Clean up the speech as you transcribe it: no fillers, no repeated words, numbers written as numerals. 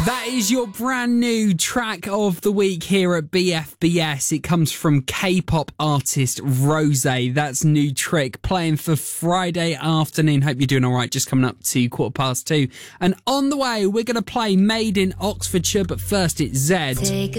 That is your brand new track of the week here at BFBS. It comes from K-pop artist Rose. That's New Trick, playing for Friday afternoon. Hope you're doing all right. Just coming up to 2:15. And on the way, we're going to play Made in Oxfordshire. But first, it's Zed.